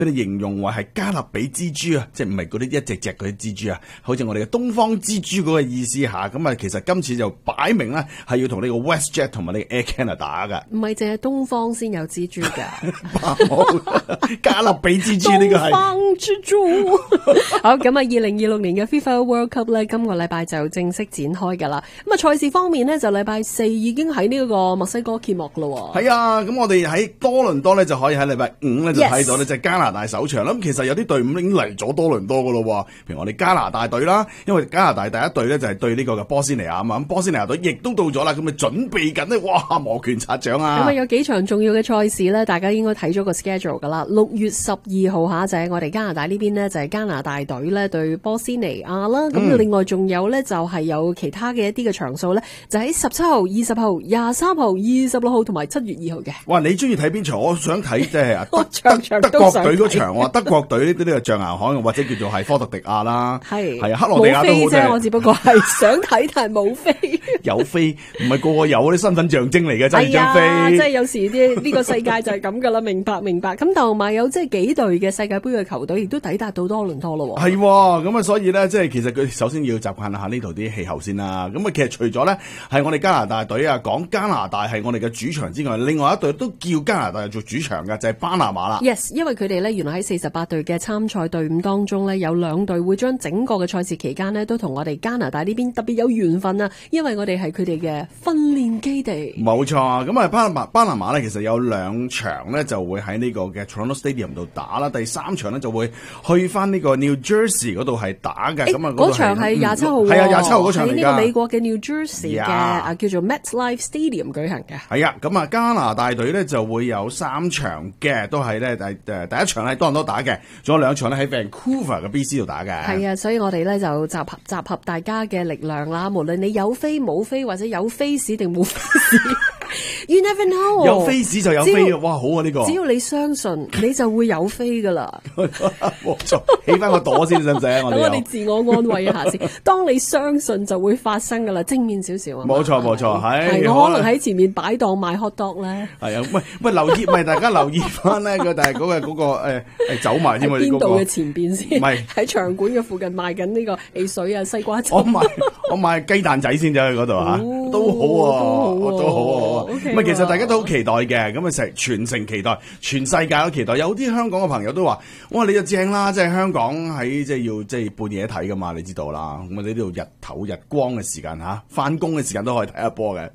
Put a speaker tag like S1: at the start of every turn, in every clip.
S1: 佢哋形容為係加勒比蜘蛛啊，即係唔係嗰啲一隻隻嗰啲蜘蛛啊，好似我哋嘅東方蜘蛛嗰個意思吓。咁啊，其實今次就擺明啦，係要同呢個 WestJet 同埋呢個 Air Canada 打噶。
S2: 唔係淨係東方先有蜘蛛噶，
S1: 加勒比蜘蛛呢個係
S2: 東方蜘蛛。好，咁啊，2026年嘅 FIFA World Cup 咧，今個禮拜就正式展開噶啦。咁啊，賽事方面呢，就禮拜四已經喺呢個墨西哥揭幕咯。
S1: 係啊，咁我哋喺多倫多咧就可以喺禮拜五咧就睇到呢就係加拿大首場啦。咁其實有啲隊伍已經嚟咗多倫多噶咯，譬如我哋加拿大隊啦，因為加拿大第一隊咧就係對呢個嘅波斯尼亞啊嘛，咁波斯尼亞隊亦都到咗啦，咁啊準備緊呢，哇，摩拳擦掌啊！
S2: 咁啊，有幾場重要嘅賽事咧，大家應該睇咗個 schedule 噶啦。6月12號下就係我哋加拿大呢邊呢，就係加拿大隊咧對波斯尼亞啦。咁另外仲有咧就係有其他嘅一啲嘅場數咧，就喺17號、20號、23號、26號同埋7月2號嘅。
S1: 哇！你中意睇邊場？我想睇即係
S2: 場
S1: 德國隊嗰場喎，德國隊呢啲呢個象牙海或者叫做係科特迪亞啦，係啊，克羅地亞都好
S2: 啫。我只不過係想睇，但係冇飛。
S1: 有飛唔係個個有啲身份象徵嚟嘅，真係張飛。
S2: 即係有時啲呢個世界就係咁噶啦，明白。咁同埋有即係幾隊嘅世界盃嘅球隊亦都抵達到多倫多咯。
S1: 係咁啊，所以咧即係其實佢首先要習慣下呢度啲氣候先啦。咁啊，其實除咗咧係我哋加拿大隊啊，講加拿大係我哋嘅主場之外，另外一隊都叫加拿大做主場嘅就係巴拿馬啦。
S2: Yes， 因為佢哋咧原來喺48隊嘅參賽隊伍當中咧，有2隊會將整個嘅賽事期間咧都同我哋加拿大呢邊特別有緣分啊，因為我哋係佢哋嘅訓練基地。
S1: 冇錯，咁啊巴拿馬咧其實有2場咧就會喺呢個嘅 Toronto Stadium 度打啦，第3場咧就會去翻呢個 New Jersey 嗰度係打嘅。咁啊
S2: 嗰場係27號，
S1: 係啊27號嗰場嚟㗎，
S2: 喺呢個美國嘅 New Jersey 嘅叫做 MetLife Stadium 舉行嘅。
S1: 係啊，咁啊加拿大隊咧就會有3場嘅，都係咧第一場喺多倫多打嘅，仲有2場咧喺 Vancouver 嘅 BC 度打嘅。
S2: 係啊，所以我哋咧就集合大家嘅力量啦，無論你有飛冇飛或者有飛士定冇飛士，You never know。
S1: 有飛士就有飛，哇，好啊呢個！
S2: 只要你相信，你就會有飛噶啦。
S1: 冇錯，起翻個朵先，使唔使啊？
S2: 等我哋自我安慰一下先。當你相信就會發生噶啦，正面少少啊。
S1: 冇錯，係。
S2: 我可能喺前面擺檔賣 hot dog 咧。
S1: 係啊，喂，留意，大家留意翻咧個，但係嗰個走埋添啊！
S2: 邊度嘅前邊先？
S1: 唔係
S2: 喺場館嘅附近賣緊呢個汽水啊、西瓜汁。
S1: 我買雞蛋仔先走去嗰度啊，都好啊。
S2: 咁
S1: 其實大家都好期待嘅，咁啊全城期待，全世界都期待。有啲香港嘅朋友都話：哇，你就正啦，即係香港喺即係要即係半夜睇噶嘛，你知道啦。咁啊呢度日頭日光嘅時間吓，翻工嘅時間都可以睇一波嘅。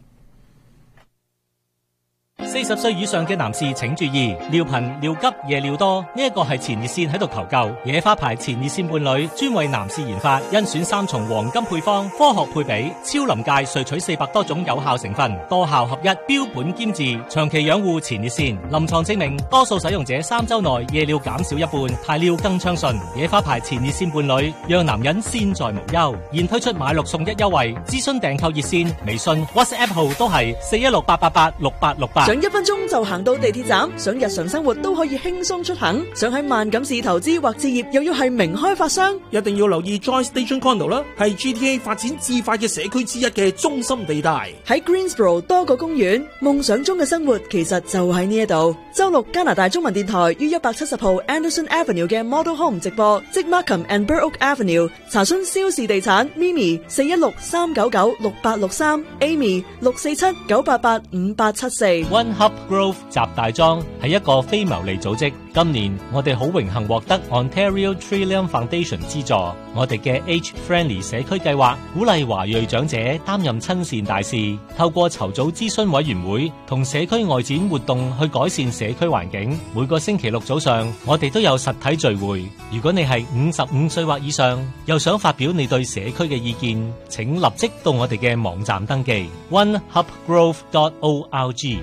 S3: 40歲以上嘅男士請注意，尿頻、尿急、夜尿多，呢一個係前熱線喺度求救。野花牌前熱線伴侶專為男士研發，甄選3重黃金配方，科學配比，超臨界萃取400多種有效成分，多效合一，標本兼治，長期養護前熱線。臨床證明，多數使用者3周內夜尿減少一半，排尿更暢順。野花牌前熱線伴侶，讓男人先在無憂。現推出買6送1優惠，諮詢訂購熱線、微信、WhatsApp 號都係416-888-6868。
S4: 想1分鐘就行到地鐵站，想日常生活都可以輕鬆出行，想喺萬錦市投資或置業，又要係名開發商，
S5: 一定要留意 Joy Station Condo 啦，係 GTA 發展至快嘅社區之一嘅中心地帶。
S4: 喺 Greensboro 多個公園，夢想中嘅生活其實就喺呢一度。周六加拿大中文電台於170號 Anderson Avenue 嘅 Model Home 直播，即 Markham and Burr Oak Avenue。查詢蕭氏地產 Mimi 416-399-6863 Amy 647-988-5874。
S3: One Hub Grove 集大莊係一個非牟利組織，今年我哋好榮幸獲得 Ontario Trillium Foundation 資助。我哋嘅 Age Friendly 社區計劃鼓勵華裔長者擔任親善大使，透過籌組諮詢委員會同社區外展活動去改善社區環境。每個星期六早上，我哋都有實體聚會。如果你係55歲或以上，又想發表你對社區嘅意見，請立即到我哋嘅網站登記 onehubgrove.org。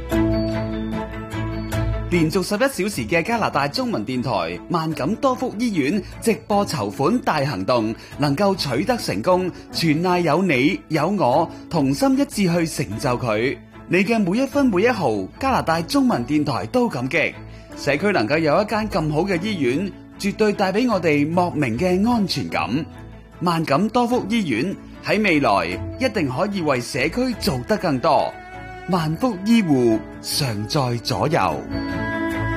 S6: 連續11小時嘅加拿大中文電台萬錦多福醫院直播籌款大行動能夠取得成功，全賴有你有我同心一致去成就佢。你嘅每一分每一毫，加拿大中文電台都感激。社區能夠有一間咁好嘅醫院，絕對帶俾我哋莫名嘅安全感。萬錦多福醫院喺未來一定可以為社區做得更多。萬福醫護常在左右。